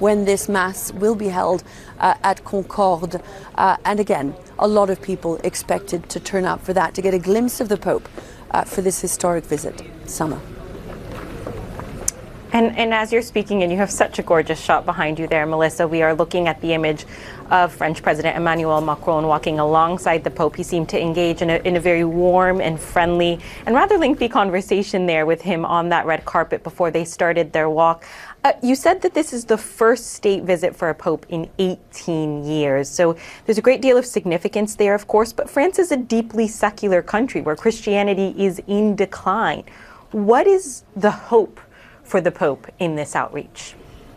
when this Mass will be held at Concorde. And again, a lot of people expected to turn up for that, to get a glimpse of the Pope for this historic visit. Summer. And as you're speaking, and you have such a gorgeous shot behind you there, Melissa, we are looking at the image of French President Emmanuel Macron walking alongside the Pope. He seemed to engage in a very warm and friendly and rather lengthy conversation there with him on that red carpet before they started their walk. You said that this is the first state visit for a Pope in 18 years. So there's a great deal of significance there, of course, but France is a deeply secular country where Christianity is in decline. What is the hope for the Pope in this outreach?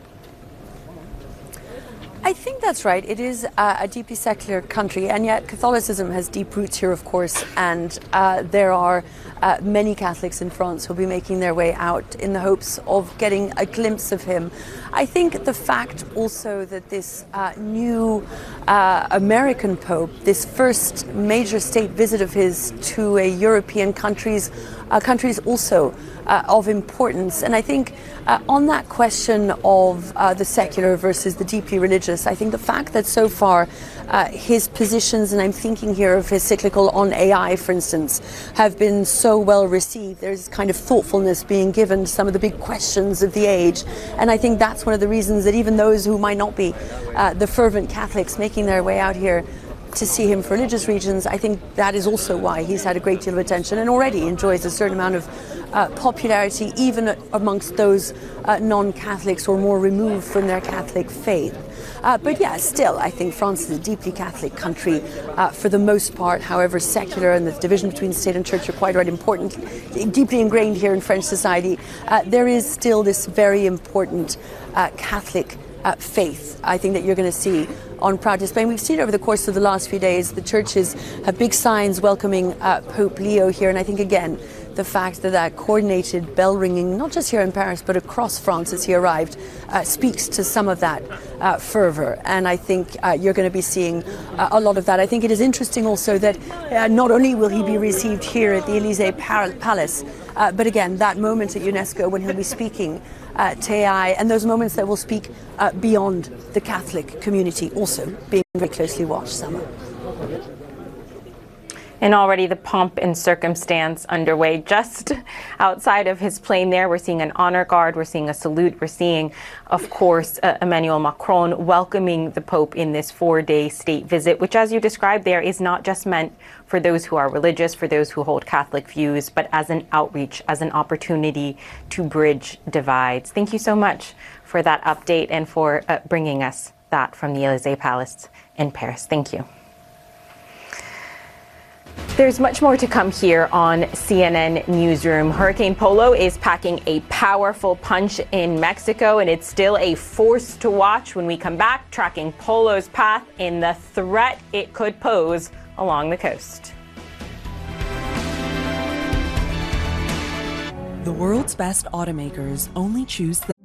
I think that's right. It is a deeply secular country, and yet Catholicism has deep roots here, of course, and there are many Catholics in France who will be making their way out in the hopes of getting a glimpse of him. I think the fact also that this new American Pope, this first major state visit of his to a European country is also of importance. And I think on that question of the secular versus the deeply religious, I think the fact that so far his positions, and I'm thinking here of his cyclical on AI, for instance, have been so well received. There's kind of thoughtfulness being given to some of the big questions of the age. And I think that's one of the reasons that even those who might not be the fervent Catholics making their way out here to see him for religious reasons, I think that is also why he's had a great deal of attention and already enjoys a certain amount of popularity, even amongst those non-Catholics or more removed from their Catholic faith. But yeah, still, I think France is a deeply Catholic country for the most part, however secular, and the division between state and church are quite important, deeply ingrained here in French society. There is still this very important Catholic faith, I think, that you're going to see on Proud to Spain. We've seen over the course of the last few days, the churches have big signs welcoming Pope Leo here, and I think, again, the fact that that coordinated bell ringing, not just here in Paris, but across France as he arrived, speaks to some of that fervour. And I think you're going to be seeing a lot of that. I think it is interesting also that not only will he be received here at the Élysée Palace, but again, that moment at UNESCO when he'll be speaking to AI, and those moments that will speak beyond the Catholic community also being very closely watched, Summer. And already the pomp and circumstance underway just outside of his plane there. We're seeing an honor guard, we're seeing a salute, we're seeing, of course, Emmanuel Macron welcoming the Pope in this 4-day state visit, which, as you described there, is not just meant for those who are religious, for those who hold Catholic views, but as an outreach, as an opportunity to bridge divides. Thank you so much for that update and for bringing us that from the Élysée Palace in Paris. Thank you. There's much more to come here on CNN Newsroom. Hurricane Polo is packing a powerful punch in Mexico, and it's still a force to watch when we come back, tracking Polo's path and the threat it could pose along the coast. The world's best automakers only choose